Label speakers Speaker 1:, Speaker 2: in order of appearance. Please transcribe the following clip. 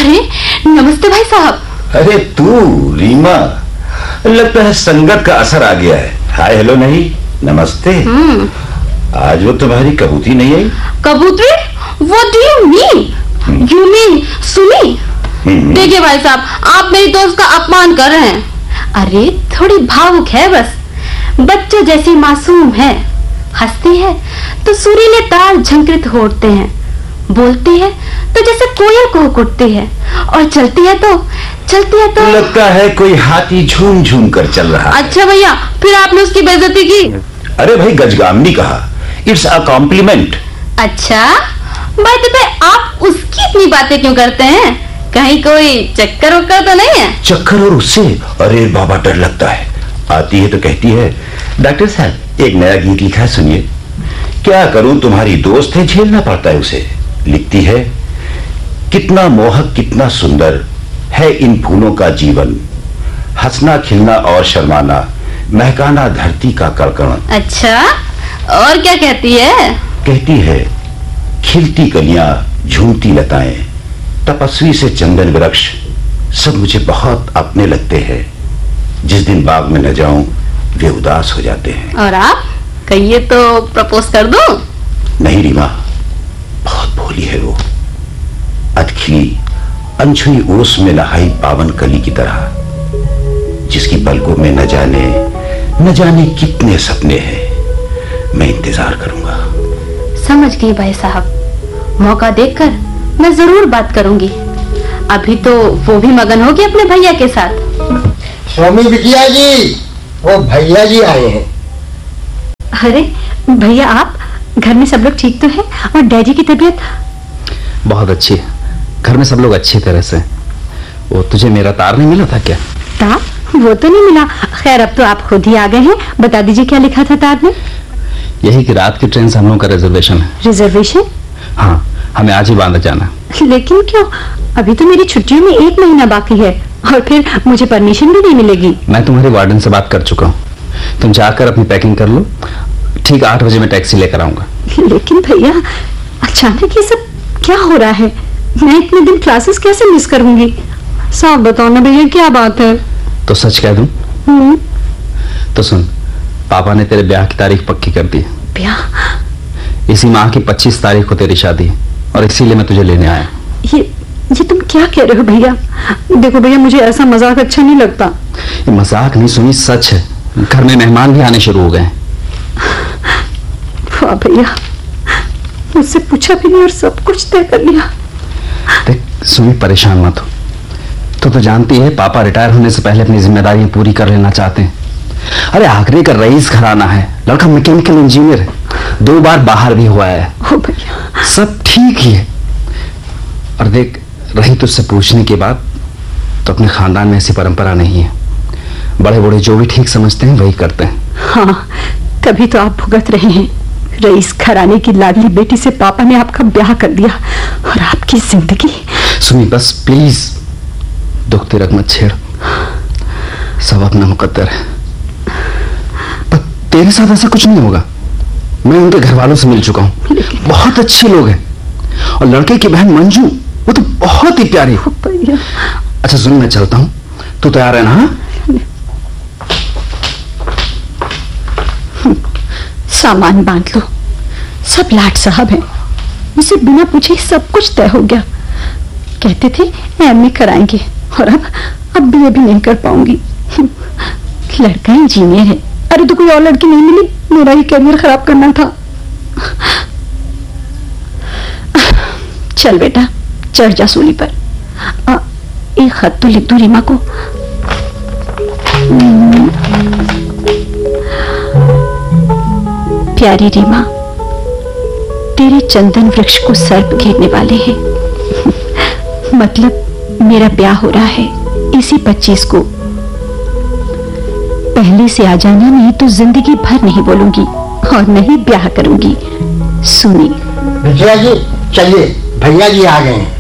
Speaker 1: अरे नमस्ते भाई साहब।
Speaker 2: अरे तू रीमा, लगता है संगत का असर आ गया है। हाय हेलो नहीं, नमस्ते। आज वो तुम्हारी कबूतरी नहीं आई?
Speaker 1: कबूतरी? What do you mean? You mean सुनी? देखिए भाई साहब, आप मेरी दोस्त का अपमान कर रहे हैं। अरे थोड़ी भावुक है बस, बच्चों जैसी मासूम है। हंसती है तो सुरीले ताल झंकृत हो उठते हैं, बोलती है तो जैसे कोयल को कुटती है, और चलती है तो
Speaker 2: लगता है कोई हाथी झूम झूम कर चल रहा है।
Speaker 1: अच्छा भैया, फिर आपने उसकी बेइज्जती की?
Speaker 2: अरे भाई, गजगामनी कहा, इट्स अ कॉम्प्लीमेंट।
Speaker 1: अच्छा, भाई आप उसकी इतनी बातें क्यों करते हैं? कहीं कोई चक्कर वक्कर तो नहीं है?
Speaker 2: चक्कर और उससे? अरे बाबा, डर लगता है। आती है तो कहती है, डॉक्टर साहब एक नया गीत लिखा है, सुनिए। क्या करूं, तुम्हारी दोस्त है, झेलना पड़ता है उसे। लिखती है, कितना मोहक कितना सुंदर है इन फूलों का जीवन, हंसना खिलना और शर्माना, महकाना धरती का कड़कड़।
Speaker 1: अच्छा, और क्या कहती है?
Speaker 2: कहती है, खिलती कलियां, झूमती लताएं, तपस्वी से चंदन वृक्ष, सब मुझे बहुत अपने लगते हैं। जिस दिन बाग में न जाऊं वे उदास हो जाते हैं।
Speaker 1: और आप कहिए तो प्रपोज कर दो।
Speaker 2: नहीं रीमा, बहुत भोली है वो, अधखिली अनछुई ओस में नहाई पावन कली की तरह, जिसकी पलकों में न जाने कितने सपने हैं। मैं इंतजार करूंगा।
Speaker 1: समझ गई भाई साहब, मौका देखकर मैं जरूर बात करूंगी। अभी तो वो भी मगन होगी अपने भैया के साथ।
Speaker 3: स्वामी विजया जी, वो भैया जी आए हैं।
Speaker 1: अरे भैया, आप घर में सब लोग ठीक तो है? और डैडी की तबीयत?
Speaker 4: बहुत अच्छी है, घर में सब लोग अच्छी तरह से। वो तुझे मेरा तार नहीं मिला था क्या?
Speaker 1: तार? वो तो नहीं मिला। खैर अब तो आप खुद ही आ गए हैं, बता दीजिए क्या लिखा था तार में?
Speaker 4: यही कि रात की ट्रेन से हम लोगों का रिजर्वेशन है।
Speaker 1: रिजर्वेशन?
Speaker 4: हाँ, हमें आज ही बांद्रा जाना।
Speaker 1: लेकिन क्यों? अभी तो मेरी छुट्टियों में 1 महीना बाकी है, और फिर मुझे परमिशन भी नहीं मिलेगी।
Speaker 4: मैं तुम्हारी वार्डन से बात कर चुका हूँ, तुम जाकर अपनी पैकिंग कर लो। ठीक 8 बजे मैं टैक्सी लेकर आऊंगा।
Speaker 1: लेकिन भैया, अचानक ये सब क्या हो रहा है? मैं इतने दिन क्लासेस कैसे मिस करूंगी? साफ बताओ ना भैया, क्या बात है?
Speaker 4: तो सच कह दूं? तो सुन, पापा ने तेरे ब्याह की तारीख पक्की कर दी।
Speaker 1: ब्याह?
Speaker 4: इसी माह की 25 तारीख को तेरी शादी, और इसीलिए मैं तुझे लेने आया।
Speaker 1: ये तुम क्या कह रहे हो भैया? देखो भैया, मुझे ऐसा मजाक अच्छा नहीं लगता।
Speaker 4: ये मजाक नहीं सुनी, सच है। घर में मेहमान भी आने शुरू हो गए।
Speaker 1: वाह भैया, मुझसे पूछा भी नहीं और सब कुछ तय कर लिया।
Speaker 4: देख सुनी, परेशान मत हो। तो जानती है पापा रिटायर होने से पहले अपनी जिम्मेदारियां पूरी कर लेना चाहते हैं। अरे आगरे का रईस घराना है, लड़का मैकेनिकल इंजीनियर है, 2 बार बाहर भी हुआ है।
Speaker 1: ओ भैया,
Speaker 4: सब ठीक ही है। और देख, रही तुझसे पूछने के बाद, तो अपने खानदान में ऐसी परंपरा नहीं है। बड़े बूढ़े जो भी ठीक समझते हैं वही करते हैं।
Speaker 1: हाँ, तभी तो आप भुगत रहे हैं। रईस घराने की लाडली बेटी से पापा ने आपका ब्याह कर दिया, और आपकी जिंदगी।
Speaker 4: सुनी बस प्लीज, दुख तिरक मत छेड़, सब अपना मुकद्दर है। पर तेरे साथ ऐसा कुछ नहीं होगा। मैं उनके घर वालों से मिल चुका हूँ, बहुत अच्छे लोग हैं। और लड़के की बहन मंजू, वो तो बहुत ही प्यारी है। अच्छा सुन, मैं चलता हूँ, तू तैयार है ना? हाँ,
Speaker 1: सामान बांध लो, सब लाट साहब हैं। मुझसे बिना पूछे सब कुछ तय हो गया। कहते थे एमए कराएंगे, और अब बीए भी नहीं कर पाऊंगी। लड़का इंजीनियर है। अरे तो कोई और लड़की नहीं मिली, मेरा ही करियर खराब करना था। चल बेटा, चढ़ जा सूली पर। एक खत तो लिख दो रीमा को। प्यारी रीमा, तेरे चंदन वृक्ष को सर्प घेरने वाले हैं। मतलब मेरा ब्याह हो रहा है इसी 25 को। पहले से आ जाना, नहीं तो जिंदगी भर नहीं बोलूंगी और नहीं ब्याह करूंगी। सुनी।
Speaker 3: विजया जी चलिए, भैया जी आ गए हैं।